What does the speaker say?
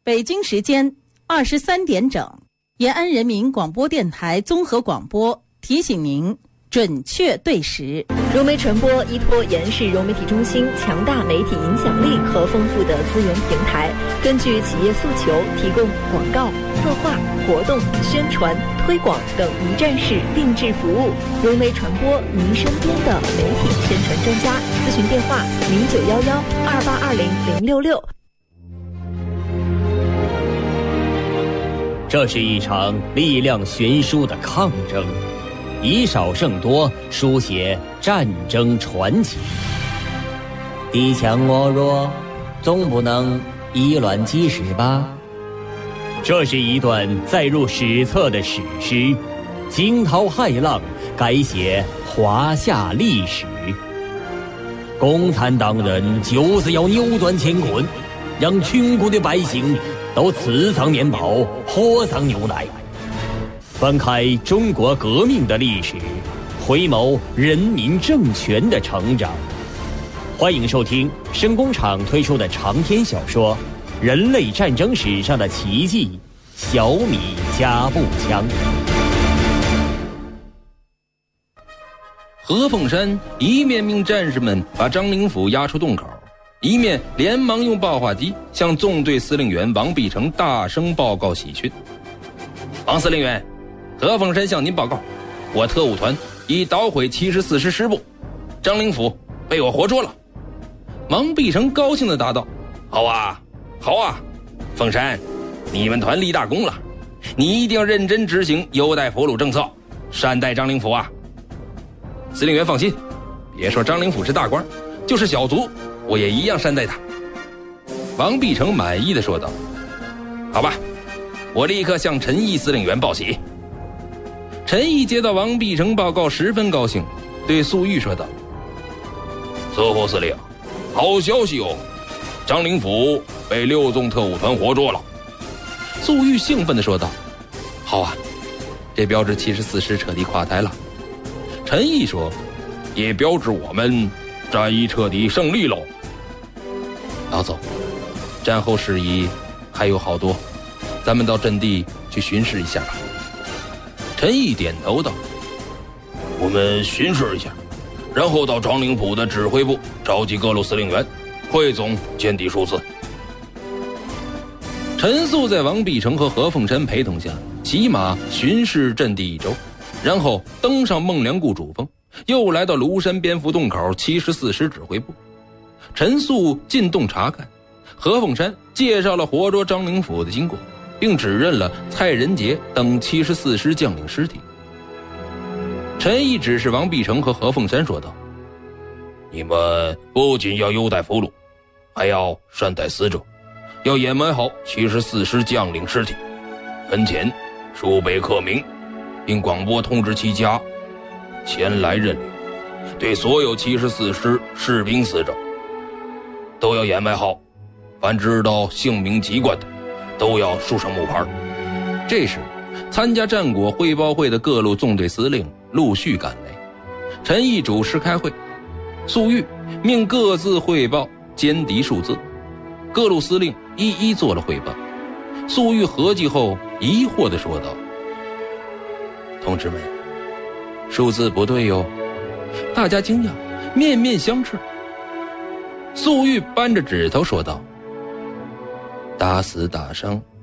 北京时间23点整，延安人民广播电台综合广播提醒您准确对时。 融媒传播依托延世融媒体中心强大媒体影响力和丰富的资源平台，根据企业诉求提供广告、策划、活动、宣传、推广等一站式定制服务。融媒传播，您身边的媒体宣传专家。咨询电话0911282066。 这是一场力量悬殊的抗争，以少胜多，书写战争传奇。敌强我弱，总不能以卵击石吧？这是一段载入史册的史诗，惊涛骇浪，改写华夏历史。共产党人就是要扭转乾坤，让穷苦的百姓都吃上面包，喝上牛奶。翻开中国革命的历史，回眸人民政权的成长。欢迎收听声工厂推出的长篇小说《人类战争史上的奇迹》——小米加步枪。 何凤山一面命战士们把张灵甫押出洞口，一面连忙用报话机向纵队司令员王必成大声报告喜讯。王司令员，何凤山向您报告，我特务团已捣毁74师师部，张灵甫被我活捉了。王必成高兴地答道：好啊，好啊，凤山，你们团立大功了，你一定要认真执行优待俘虏政策，善待张灵甫啊。司令员放心，别说张灵甫是大官，就是小卒，我也一样善待他。王必成满意地说道：好吧，我立刻向陈毅司令员报喜。陈毅接到王必成报告十分高兴，对粟裕说道：苏副司令，好消息哦，张灵甫被6纵特务团活捉了。粟裕兴奋地说道：好啊，这标志74师彻底垮台了。陈毅说：也标志我们战役彻底胜利喽。老总，战后事宜还有好多，咱们到阵地去巡视一下吧。陈毅点头道：我们巡视一下，然后到张灵甫的指挥部召集各路司令员，汇总歼敌数字。陈粟在王必成和何凤山陪同下骑马巡视阵地1周，然后登上孟良崮主峰，又来到庐山蝙蝠洞口74师指挥部。陈粟进洞查看，何凤山介绍了活捉张灵甫的经过，并指认了蔡仁杰等74师将领尸体。陈毅指示王必成和何凤山说道：你们不仅要优待俘虏，还要善待死者，要掩埋好74师将领尸体，坟前竖碑刻名，并广播通知其家前来认领。对所有74师士兵死者都要掩埋好，凡知道姓名籍贯的都要竖上木牌。这时参加战果汇报会的各路纵队司令陆续赶来，陈毅主持开会，粟裕命各自汇报歼敌数字，各路司令一一做了汇报。粟裕合计后疑惑地说道：同志们，数字不对哟。大家惊讶，面面相斥。粟裕扳着指头说道：打死打伤